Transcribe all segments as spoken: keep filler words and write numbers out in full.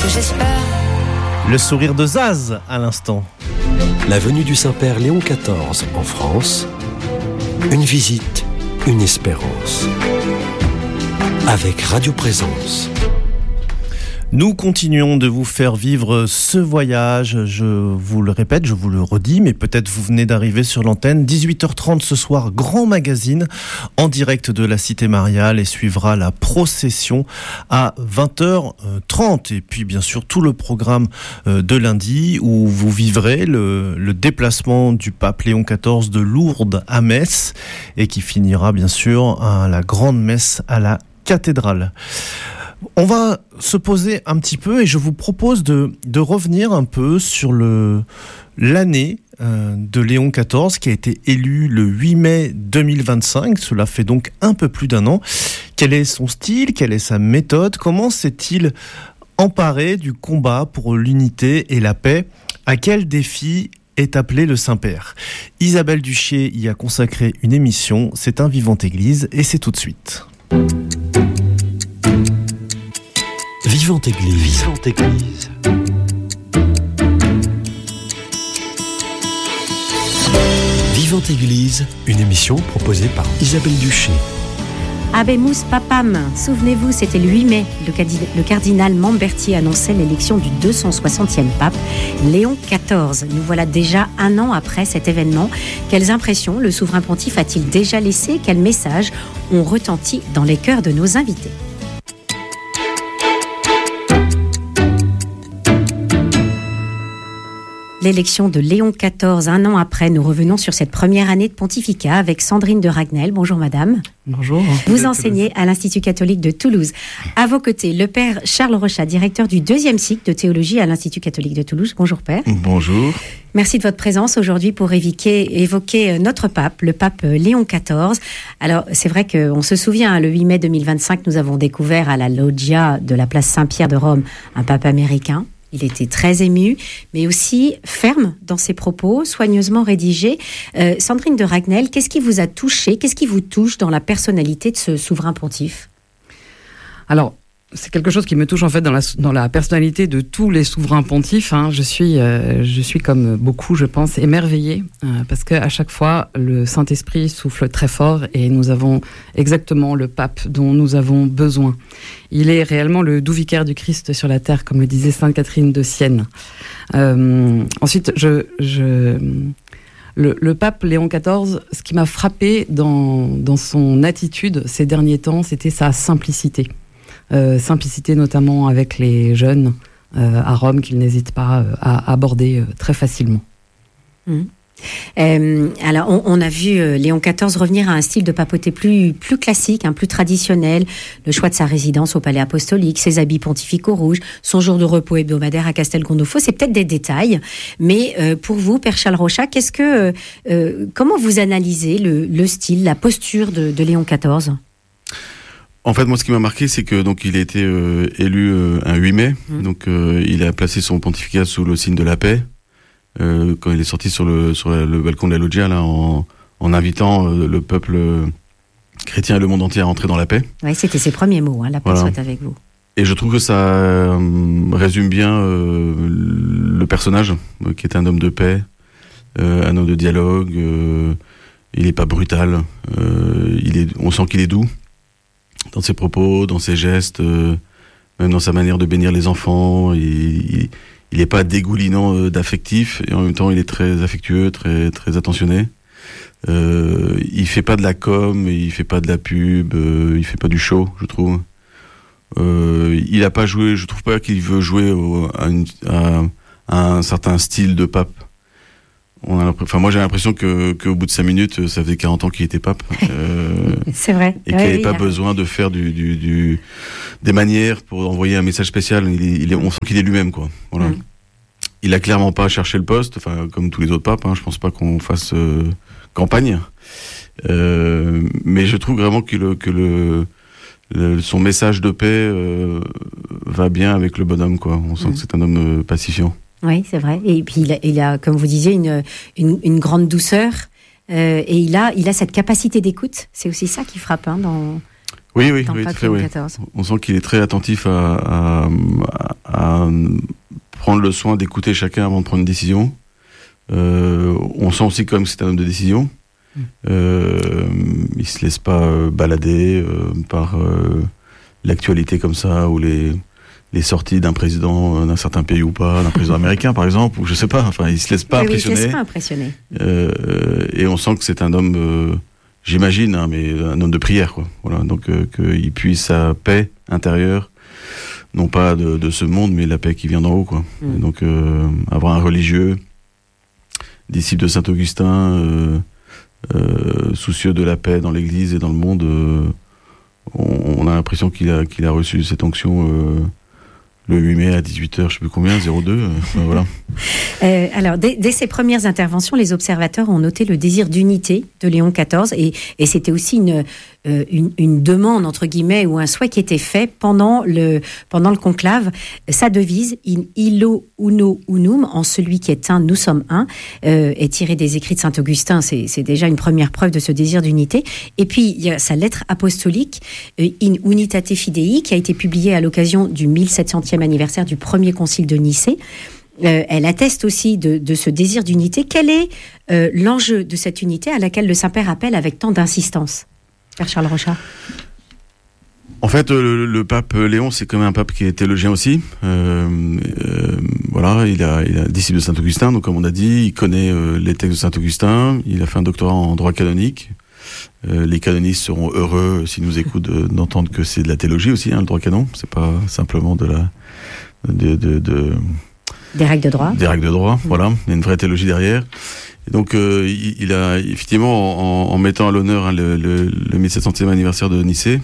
que j'espère. Le sourire de Zaz à l'instant. La venue du Saint-Père Léon quatorze en France, une visite, une espérance. Avec Radio Présence. Nous continuons de vous faire vivre ce voyage, je vous le répète, je vous le redis, mais peut-être vous venez d'arriver sur l'antenne. dix-huit heures trente ce soir, grand magazine en direct de la Cité Mariale et suivra la procession à vingt heures trente. Et puis bien sûr tout le programme de lundi où vous vivrez le, le déplacement du pape Léon quatorze de Lourdes à Metz et qui finira bien sûr à la grande messe à la cathédrale. On va se poser un petit peu et je vous propose de, de revenir un peu sur le, l'année euh, de Léon quatorze qui a été élu le huit mai deux mille vingt-cinq. Cela fait donc un peu plus d'un an. Quel est son style ? Quelle est sa méthode ? Comment s'est-il emparé du combat pour l'unité et la paix ? À quel défi est appelé le Saint-Père ? Isabelle Duché y a consacré une émission. C'est un Vivante Église et c'est tout de suite. Vivante Église. Vivante Église. Vivante Église, une émission proposée par Isabelle Duché. Habemus Papam, souvenez-vous, c'était le huit mai. Le, cadi- le cardinal Mamberti annonçait l'élection du deux cent soixantième pape, Léon quatorze. Nous voilà déjà un an après cet événement. Quelles impressions le souverain pontife a-t-il déjà laissé ? Quels messages ont retenti dans les cœurs de nos invités ? L'élection de Léon quatorze, un an après, nous revenons sur cette première année de pontificat avec Sandrine de Ragnel. Bonjour madame. Bonjour. Vous enseignez à l'Institut catholique de Toulouse. À vos côtés, le père Charles Rochat, directeur du deuxième cycle de théologie à l'Institut catholique de Toulouse. Bonjour père. Bonjour. Merci de votre présence aujourd'hui pour évoquer, évoquer notre pape, le pape Léon quatorze. Alors, c'est vrai qu'on se souvient, le huit mai deux mille vingt-cinq, nous avons découvert à la loggia de la place Saint-Pierre de Rome un pape américain. Il était très ému, mais aussi ferme dans ses propos, soigneusement rédigés. Euh, Sandrine de Ragnel, qu'est-ce qui vous a touché ? Qu'est-ce qui vous touche dans la personnalité de ce souverain pontife ? Alors, c'est quelque chose qui me touche en fait dans la, dans la personnalité de tous les souverains pontifes. Hein. Je suis, euh, je suis comme beaucoup, je pense, émerveillée euh, parce qu'à chaque fois, le Saint-Esprit souffle très fort et nous avons exactement le pape dont nous avons besoin. Il est réellement le doux vicaire du Christ sur la terre, comme le disait Sainte Catherine de Sienne. Euh, ensuite, je... je Le, le pape Léon quatorze, ce qui m'a frappé dans, dans son attitude ces derniers temps, c'était sa simplicité. Euh, simplicité notamment avec les jeunes euh, à Rome qu'il n'hésite pas euh, à aborder euh, très facilement. Mmh. Euh, alors on, on a vu euh, Léon quatorze revenir à un style de papauté plus, plus classique, hein, plus traditionnel, le choix de sa résidence au palais apostolique, ses habits pontificaux rouges, son jour de repos hebdomadaire à Castel Gandolfo, c'est peut-être des détails, mais euh, pour vous, Père Charles Rochat, qu'est-ce que, euh, comment vous analysez le, le style, la posture de, de Léon quatorze ? En fait, moi, ce qui m'a marqué, c'est que donc il a été euh, élu euh, un huit mai. Mmh. Donc, euh, il a placé son pontificat sous le signe de la paix. Euh, quand il est sorti sur le sur la, le balcon de la loggia, là, en, en invitant euh, le peuple euh, chrétien et le monde entier à entrer dans la paix. Oui, c'était ses premiers mots. Hein, la paix voilà. soit avec vous. Et je trouve que ça euh, résume bien euh, le personnage, euh, qui est un homme de paix, euh, un homme de dialogue. Euh, il n'est pas brutal. Euh, il est, on sent qu'il est doux. Dans ses propos, dans ses gestes, euh, même dans sa manière de bénir les enfants, il il n'est pas dégoulinant euh, d'affectif et en même temps il est très affectueux, très très attentionné. Euh, il fait pas de la com, il fait pas de la pub, euh, il fait pas du show, je trouve. Euh, il a pas joué, je trouve pas qu'il veut jouer au, à, une, à, à un certain style de pape. On a enfin, moi j'ai l'impression que qu'au bout de cinq minutes, ça faisait quarante ans qu'il était pape. Euh, c'est vrai. Et qu'il n'avait oui, pas besoin de faire du, du, du, des manières pour envoyer un message spécial. Il est, il est, on sent qu'il est lui-même, quoi. Voilà. Mm. Il a clairement pas cherché le poste, enfin, comme tous les autres papes, hein. Je pense pas qu'on fasse euh, campagne. Euh, mais je trouve vraiment que, le, que le, le, son message de paix euh, va bien avec le bonhomme, quoi. On sent mm. que c'est un homme euh, pacifiant. Oui, c'est vrai. Et puis il a, il a, comme vous disiez, une, une, une grande douceur. Euh, et il a, il a cette capacité d'écoute. C'est aussi ça qui frappe, hein, dans. Oui, oui, oui, tout fait, oui. On sent qu'il est très attentif à, à, à prendre le soin d'écouter chacun avant de prendre une décision. Euh, on sent aussi quand même que c'est un homme de décision. Mmh. Euh, il se laisse pas euh, balader euh, par euh, l'actualité comme ça, ou les, les sorties d'un président d'un certain pays ou pas, d'un président américain par exemple, ou je sais pas, enfin il se laisse pas oui, impressionner. Oui, il se laisse pas impressionner. Euh, et on sent que c'est un homme, euh, j'imagine, hein, mais un homme de prière, quoi. Voilà, donc euh, qu'il puisse sa paix intérieure, non pas de, de ce monde, mais la paix qui vient d'en haut, quoi. Mmh. Donc euh, avoir un religieux, disciple de Saint-Augustin, euh, euh, soucieux de la paix dans l'Église et dans le monde, euh, on, on a l'impression qu'il a, qu'il a reçu cette onction euh, le huit mai à dix-huit heures, je ne sais plus combien, zéro deux, euh, voilà. Euh, alors, dès, dès ses premières interventions, les observateurs ont noté le désir d'unité de Léon quatorze, et, et c'était aussi une, euh, une, une demande, entre guillemets, ou un souhait qui était fait pendant le, pendant le conclave. Sa devise, in illo uno unum, en celui qui est un, nous sommes un, euh, est tirée des écrits de Saint-Augustin. C'est, c'est déjà une première preuve de ce désir d'unité. Et puis, il y a sa lettre apostolique, euh, In unitate fidei, qui a été publiée à l'occasion du mille sept centième anniversaire du premier concile de Nicée. Euh, elle atteste aussi de, de ce désir d'unité. Quel est euh, l'enjeu de cette unité à laquelle le Saint-Père appelle avec tant d'insistance, Père Charles Rochard? En fait, le, le pape Léon, c'est quand même un pape qui est théologien aussi. Euh, euh, voilà, il a, il a disciple de Saint-Augustin, donc comme on a dit, il connaît euh, les textes de Saint-Augustin. Il a fait un doctorat en droit canonique. Euh, les canonistes seront heureux, s'ils nous écoutent, de, d'entendre que c'est de la théologie aussi, hein, le droit canon. C'est pas simplement de la... De, de, de, Des règles de droit. Des règles de droit, mmh. Voilà. Il y a une vraie théologie derrière. Et donc, euh, il, il a, effectivement, en, en mettant à l'honneur hein, le, le, le mille sept centième anniversaire de Nicée,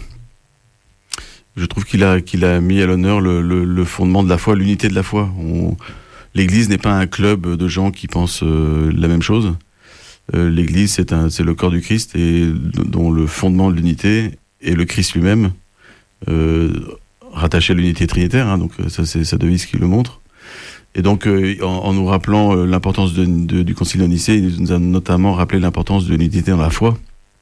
je trouve qu'il a, qu'il a mis à l'honneur le, le, le fondement de la foi, l'unité de la foi. On, L'Église n'est pas un club de gens qui pensent euh, la même chose. Euh, L'Église, c'est, un, c'est le corps du Christ, et dont le fondement de l'unité est le Christ lui-même, euh, rattaché à l'unité trinitaire, hein, donc ça c'est sa devise qui le montre. Et donc, euh, en, en nous rappelant euh, l'importance de, de, du Concile de Nicée, il nous a notamment rappelé l'importance de l'unité dans la foi,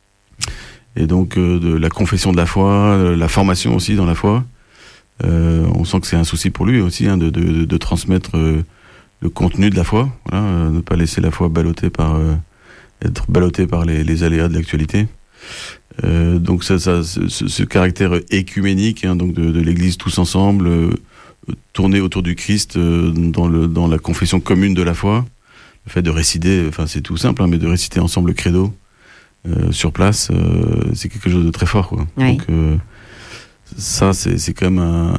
et donc euh, de la confession de la foi, euh, la formation aussi dans la foi. Euh, on sent que c'est un souci pour lui aussi, hein, de, de, de, de transmettre euh, le contenu de la foi, voilà, euh, ne pas laisser la foi ballottée par, euh, être ballottée par les, les aléas de l'actualité. Euh, donc ça, ça, ce, ce caractère écuménique, hein, donc de, de l'Église tous ensemble, euh, tourner autour du Christ euh, dans, le, dans la confession commune de la foi, le fait de réciter, enfin c'est tout simple, hein, mais de réciter ensemble le credo euh, sur place, euh, c'est quelque chose de très fort, quoi. Oui. Donc euh, ça, c'est, c'est quand même un,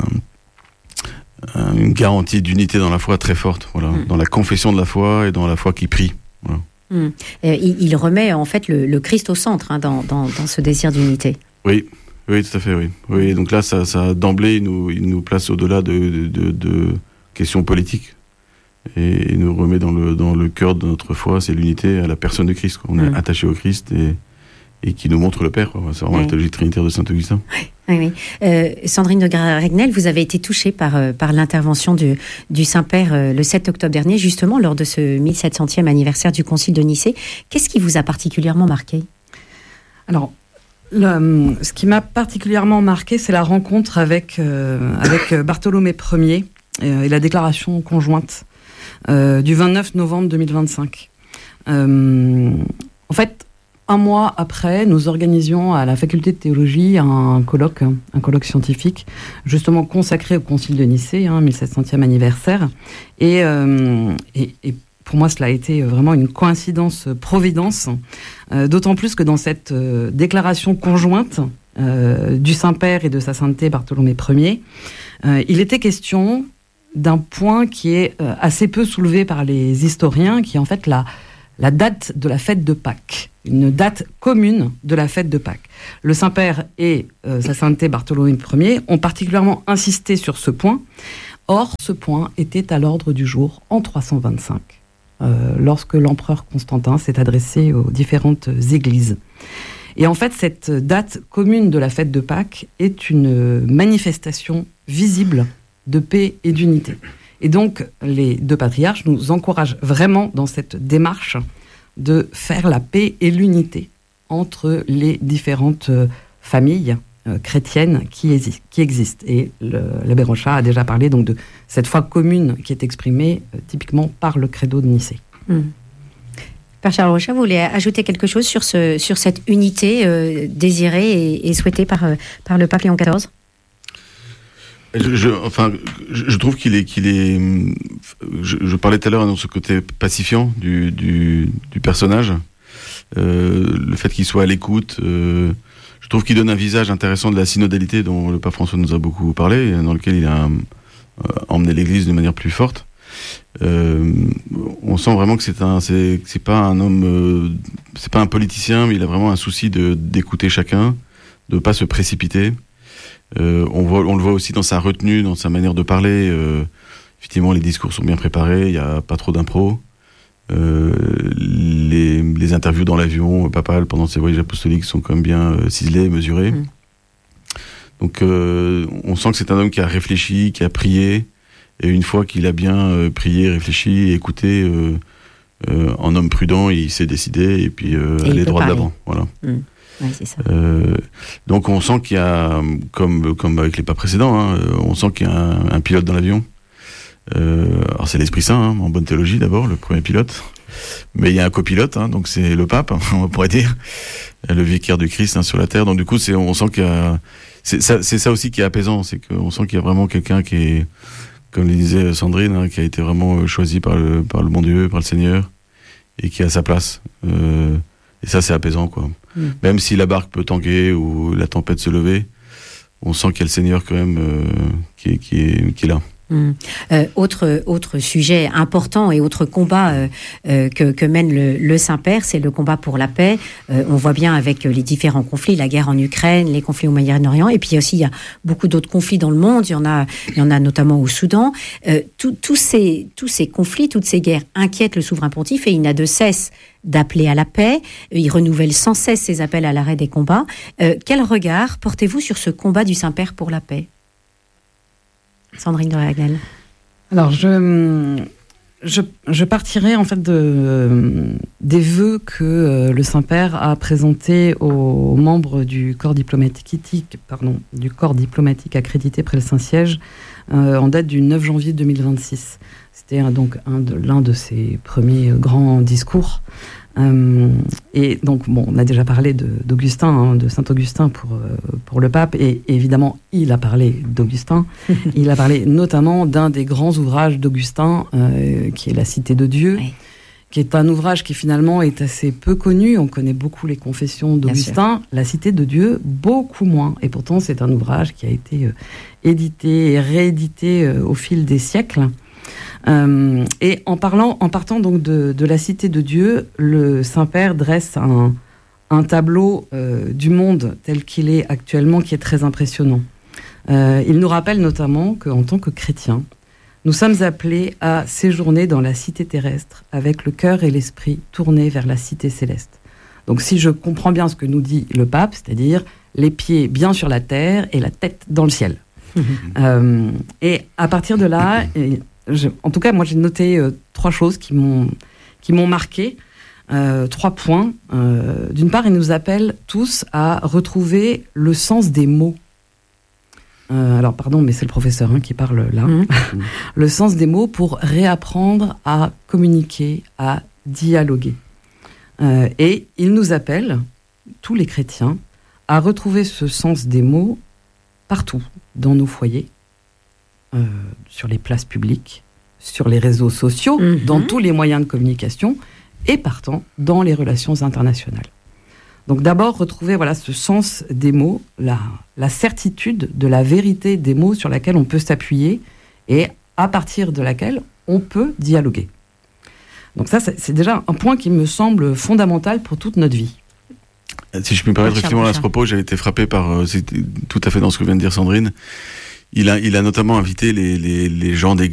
un, un, une garantie d'unité dans la foi très forte, voilà, mmh. dans la confession de la foi et dans la foi qui prie. Voilà. Mmh. Il, il remet en fait le, le Christ au centre, hein, dans, dans, dans ce désir d'unité. Oui, oui, tout à fait, oui. Oui, donc là, ça, ça d'emblée, il nous, il nous place au-delà de, de, de, de questions politiques, et il nous remet dans le, dans le cœur de notre foi, c'est l'unité à la personne de Christ, quoi. On mmh. est attaché au Christ et, et qui nous montre le Père, quoi. C'est vraiment oui. la théologie trinitaire de Saint-Augustin. Oui. Oui, oui. Euh, Sandrine de Graregnel, vous avez été touchée par, euh, par l'intervention du, du Saint-Père euh, le sept octobre dernier, justement lors de ce mille sept centième anniversaire du Concile de Nicée. Qu'est-ce qui vous a particulièrement marqué? Alors, le, ce qui m'a particulièrement marqué, c'est la rencontre avec, euh, avec Bartholomé Ier euh, et la déclaration conjointe euh, du vingt-neuf novembre deux mille vingt-cinq. Euh, en fait, un mois après, nous organisions à la faculté de théologie un colloque, un colloque scientifique, justement consacré au Concile de Nicée, hein, mille sept centième anniversaire. Et, euh, et, et pour moi, cela a été vraiment une coïncidence providence, euh, d'autant plus que dans cette euh, déclaration conjointe euh, du Saint-Père et de sa sainteté Bartholomé Ier, euh, il était question d'un point qui est euh, assez peu soulevé par les historiens, qui est en fait la, la date de la fête de Pâques. Une date commune de la fête de Pâques. Le Saint-Père et euh, sa sainteté Bartholomé Ier ont particulièrement insisté sur ce point. Or, ce point était à l'ordre du jour en trois cent vingt-cinq, euh, lorsque l'empereur Constantin s'est adressé aux différentes églises. Et en fait, cette date commune de la fête de Pâques est une manifestation visible de paix et d'unité. Et donc, les deux patriarches nous encouragent vraiment dans cette démarche de faire la paix et l'unité entre les différentes familles euh, chrétienne qui, exi- qui existe. Et le, l'abbé Rochat a déjà parlé donc de cette foi commune qui est exprimée euh, typiquement par le credo de Nicée. Mmh. Père Charles Rochat, vous voulez ajouter quelque chose sur, ce, sur cette unité euh, désirée et, et souhaitée par, euh, par le pape Léon quatorze ? Je, je, enfin, je, je trouve qu'il est, qu'il est. Je, je parlais tout à l'heure de ce côté pacifiant du, du, du personnage, euh, le fait qu'il soit à l'écoute. Euh, je trouve qu'il donne un visage intéressant de la synodalité dont le pape François nous a beaucoup parlé, dans lequel il a euh, emmené l'Église de manière plus forte. Euh, on sent vraiment que c'est un, c'est, que c'est pas un homme, euh, c'est pas un politicien, mais il a vraiment un souci de d'écouter chacun, de pas se précipiter. Euh, on voit, on le voit aussi dans sa retenue, dans sa manière de parler. Euh, effectivement, les discours sont bien préparés, il y a pas trop d'impro. Euh, les, les interviews dans l'avion papal pendant ses voyages apostoliques sont quand même bien euh, ciselées, mesurées. Mmh. Donc, euh, on sent que c'est un homme qui a réfléchi, qui a prié. Et une fois qu'il a bien euh, prié, réfléchi, écouté, euh, euh, en homme prudent, il s'est décidé et puis euh, et aller droit de l'avant. Voilà. Mmh. Oui, c'est ça. Euh, donc on sent qu'il y a, comme, comme avec les papes précédents, hein, on sent qu'il y a un, un pilote dans l'avion. Euh, alors c'est l'Esprit Saint, hein, en bonne théologie d'abord, le premier pilote. Mais il y a un copilote, hein, donc c'est le pape, on pourrait dire, le vicaire du Christ hein, sur la terre. Donc du coup, c'est, on sent qu'il y a, c'est ça, c'est ça aussi qui est apaisant, c'est qu'on sent qu'il y a vraiment quelqu'un qui est, comme le disait Sandrine, hein, qui a été vraiment choisi par le, par le bon Dieu, par le Seigneur, et qui a sa place. Euh, et ça, c'est apaisant, quoi. Mmh. Même si la barque peut tanguer ou la tempête se lever, on sent qu'il y a le Seigneur quand même euh, qui, est, qui, est, qui est là. Mmh. Euh, autre, autre sujet important et autre combat euh, euh, que, que mène le, le Saint-Père, c'est le combat pour la paix. Euh, on voit bien avec les différents conflits, la guerre en Ukraine, les conflits au Moyen-Orient, et puis aussi il y a beaucoup d'autres conflits dans le monde. Il y en a, il y en a notamment au Soudan. Euh, tous ces, tous ces conflits, toutes ces guerres inquiètent le souverain pontife et il n'a de cesse d'appeler à la paix. Il renouvelle sans cesse ses appels à l'arrêt des combats. Euh, quel regard portez-vous sur ce combat du Saint-Père pour la paix ? Sandrine de Réagnel. Alors, je, je, je partirai en fait de, euh, des vœux que euh, le Saint-Père a présentés aux membres du corps diplomatique, pardon, du corps diplomatique accrédité près le Saint-Siège euh, en date du neuf janvier deux mille vingt-six. C'était euh, donc un de, l'un de ses premiers grands discours. Euh, et donc, bon, on a déjà parlé de, d'Augustin, hein, de Saint-Augustin pour, euh, pour le pape, et évidemment, il a parlé d'Augustin. Il a parlé notamment d'un des grands ouvrages d'Augustin, euh, qui est La Cité de Dieu, oui. qui est un ouvrage qui finalement est assez peu connu. On connaît beaucoup les confessions d'Augustin, La Cité de Dieu, beaucoup moins. Et pourtant, c'est un ouvrage qui a été euh, édité et réédité euh, au fil des siècles. Euh, et en parlant, en partant donc de, de la Cité de Dieu, le Saint-Père dresse un, un tableau euh, du monde tel qu'il est actuellement, qui est très impressionnant. Euh, il nous rappelle notamment qu'en tant que chrétiens, nous sommes appelés à séjourner dans la cité terrestre avec le cœur et l'esprit tournés vers la cité céleste. Donc si je comprends bien ce que nous dit le pape, c'est-à-dire les pieds bien sur la terre et la tête dans le ciel. euh, et à partir de là... Et, Je, en tout cas, moi, j'ai noté euh, trois choses qui m'ont, qui m'ont marqué, euh, trois points. Euh, d'une part, il nous appelle tous à retrouver le sens des mots. Euh, alors, pardon, mais c'est le professeur hein, qui parle là. Mmh. Le sens des mots pour réapprendre à communiquer, à dialoguer. Euh, et il nous appelle, tous les chrétiens, à retrouver ce sens des mots partout, dans nos foyers, Euh, sur les places publiques, sur les réseaux sociaux, mmh. dans tous les moyens de communication, et partant dans les relations internationales. Donc d'abord, retrouver voilà, ce sens des mots, la, la certitude de la vérité des mots sur laquelle on peut s'appuyer, et à partir de laquelle on peut dialoguer. Donc ça, c'est, c'est déjà un point qui me semble fondamental pour toute notre vie. Si je peux me permettre, effectivement, à ce propos, j'ai été frappé par, euh, c'est tout à fait dans ce que vient de dire Sandrine. Il a, il a notamment invité les, les, les gens d'église